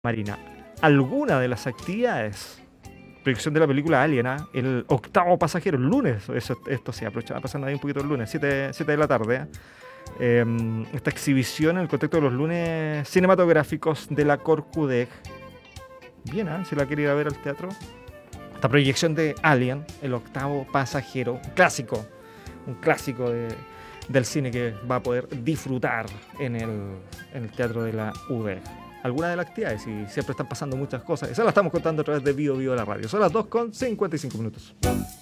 Marina. Alguna de las actividades, proyección de la película Alien, el octavo pasajero, el lunes, esto se aprovechaba pasando ahí un poquito el lunes, 7 de la tarde. Esta exhibición en el contexto de los lunes cinematográficos de la Corcudec. Bien, si la quiere ir a ver al teatro. Esta proyección de Alien, el octavo pasajero, un clásico del cine que va a poder disfrutar en el teatro de la UDEC. Algunas de las actividades, y siempre están pasando muchas cosas. Eso la estamos contando a través de Bio Bio la radio. Son las 2:55.